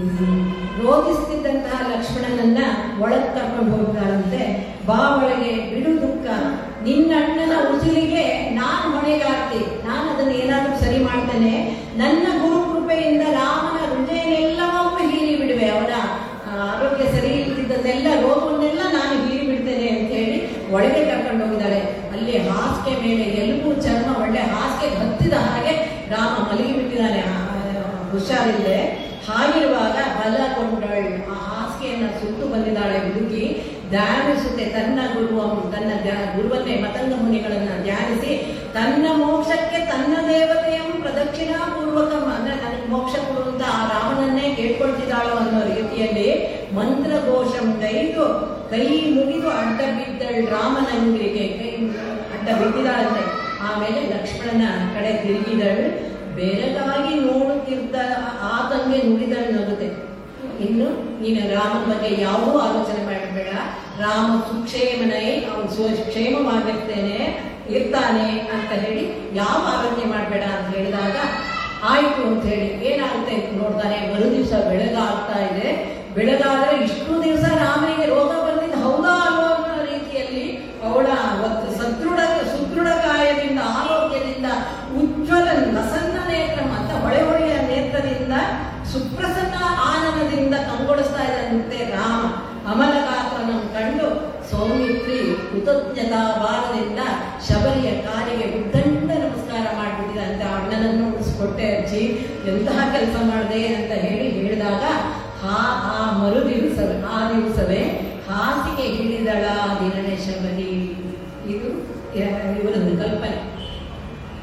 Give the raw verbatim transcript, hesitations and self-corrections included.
ರೋಧಿಸ್ತಿದ್ದಂತಹ ಲಕ್ಷ್ಮಣನನ್ನ ಒಳಗೆ ಕರ್ಕೊಂಡು ಹೋಗ್ತಾರಂತೆ. ಬಾ ಒಳಗೆ, ಬಿಡು ದುಃಖ, ನಿನ್ನಣ್ಣನ ಉಸಿರಿಗೆ ನಾನು ಹೊಣೆಗಾರ್ತಿ, ನಾನು ಅದನ್ನ ಏನಾದ್ರೂ ಸರಿ ಮಾಡ್ತೇನೆ, ನನ್ನ ಗುರು ಕೃಪೆಯಿಂದ ರಾಮನ ಹೃದಯನೆಲ್ಲವನ್ನೂ ಹೀರಿ ಬಿಡುವೆ, ಅವನ ಆರೋಗ್ಯ ಸರಿ ಇರ್ತಿದ್ದನ್ನೆಲ್ಲ ರೋಗವನ್ನೆಲ್ಲ ನಾನು ಹೀರಿ ಬಿಡ್ತೇನೆ ಅಂತ ಹೇಳಿ ಒಳಗೆ ಕರ್ಕೊಂಡು ಹೋಗಿದ್ದಾಳೆ. ಅಲ್ಲಿ ಹಾಸಿಗೆ ಮೇಲೆ ಎಲುಬು ಚರ್ಮ ಒಳ್ಳೆ ಹಾಸಿಗೆ ಹತ್ತಿದ ಹಾಗೆ ರಾಮ ಮಲಗಿ ಬಿಟ್ಟಿದ್ದಾನೆ, ಹುಷಾರಿಲ್ಲದೆ. ಹಾಗಿರುವಾಗ ಬಲ ಕೊಂಡಳು, ಆ ಹಾಸಿಗೆಯನ್ನ ಸುತ್ತು ಬಂದಿದ್ದಾಳೆ ಹುಡುಗಿ. ಧ್ಯಾನಿಸುತ್ತೆ ತನ್ನ ಗುರುವ ತನ್ನ ಗುರುವನ್ನೇ ಮತಂಗ ಮುನಿಗಳನ್ನ ಧ್ಯಾನಿಸಿ ತನ್ನ ಮೋಕ್ಷಕ್ಕೆ ತನ್ನ ದೇವತೆಯನ್ನು ಪ್ರದಕ್ಷಿಣಾ ಪೂರ್ವಕ ಅಂದ್ರೆ ನನಗೆ ಮೋಕ್ಷ ಕೊಡುವಂತ ಆ ರಾಮನನ್ನೇ ಕೇಳ್ಕೊಳ್ತಿದ್ದಾಳೋ ಅನ್ನೋ ರೀತಿಯಲ್ಲಿ ಮಂತ್ರಘೋಷಂ ಗೈದು ಕೈ ಮುಗಿದು ಅಡ್ಡ ಬಿದ್ದಳು ರಾಮನಂಗಿರಿಗೆ, ಕೈ ಅಡ್ಡ ಬಿದ್ದಿದ್ದಾಳಂತೆ. ಆಮೇಲೆ ಲಕ್ಷ್ಮಣನ ಕಡೆ ತಿರುಗಿದಳು, ಬೆರಗಾಗಿ ನೋಡುತ್ತಿದ್ದ ಆತಂಗೆ ನುಡಿದಳು ನಗುತ್ತೆ. ಇನ್ನು ನೀನು ರಾಮನ ಬಗ್ಗೆ ಯಾವುದೂ ಆಲೋಚನೆ ಮಾಡಬೇಡ, ರಾಮ ಸುಕ್ಷೇಮನೇ, ಅವನು ಸುಕ್ಷೇಮವಾಗಿರ್ತೇನೆ ಇರ್ತಾನೆ ಅಂತ ಹೇಳಿ ಯಾವ ಆಲೋಚನೆ ಮಾಡಬೇಡ ಅಂತ ಹೇಳಿದಾಗ ಆಯ್ತು ಅಂತ ಹೇಳಿ ಏನಾಗುತ್ತೆ ಅಂತ ನೋಡ್ತಾನೆ. ಮರು ದಿವಸ ಬೆಳಗಾಗ್ತಾ ಇದೆ. ಬೆಳಗಾದ್ರೆ ಇಷ್ಟು ದಿವಸ ರಾಮನಿಗೆ ರೋಗ ಬಂದಿದ್ದು ಹೌದಾ ಅಲ್ವೋ ಅನ್ನೋ ರೀತಿಯಲ್ಲಿ ಅವಳ ಸದೃಢ ಸುದೃಢ ಕಾಯದಿಂದ ಆರೋಗ್ಯದಿಂದ ಉಜ್ವಲ ಲಸನ್ನ ನೇತ್ರ ಅಂತ ಹೊಳೆ ಹೊಳೆಯ ನೇತ್ರದಿಂದ ಸುಪ್ರಸನ್ನ ಆನಂದದಿಂದ ಕಂಗೊಳಿಸ್ತಾ ಇದ್ದಂತೆ ರಾಮ. ಅಮಲಗಾತ್ರನನ್ನು ಕಂಡು ಸೌಮಿತ್ರಿ ಕೃತಜ್ಞತಾ ಭಾರದಿಂದ ಶಬರಿಯ ಕಾಲಿಗೆ ಉದ್ದಂಡ ನಮಸ್ಕಾರ ಮಾಡಿಬಿಟ್ಟಿದಂತೆ. ಅಣ್ಣನನ್ನು ಉಳಿಸ್ಕೊಟ್ಟೆ ಅಜ್ಜಿ, ಎಂತಹ ಕೆಲಸ ಮಾಡಿದೆ ಅಂತ ಹೇಳಿ ಹೇಳಿದಾಗ ಆ ಆ ಮರು ದಿವಸವೇ ಆ ದಿವಸವೇ ಹಾಸಿಗೆ ಹಿಡಿದಳ ದಿನನೇ ಶಬರಿ. ಇದು ಇವರೊಂದು ಕಲ್ಪನೆ.